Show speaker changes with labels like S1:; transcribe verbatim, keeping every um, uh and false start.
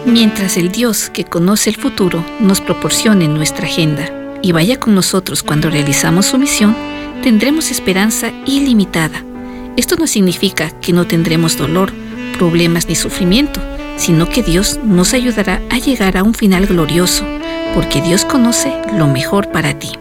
S1: Mientras el Dios que conoce el futuro nos proporcione nuestra agenda y vaya con nosotros cuando realizamos su misión, tendremos esperanza ilimitada. Esto no significa que no tendremos dolor, problemas ni sufrimiento, sino que Dios nos ayudará a llegar a un final glorioso, porque Dios conoce lo mejor para ti.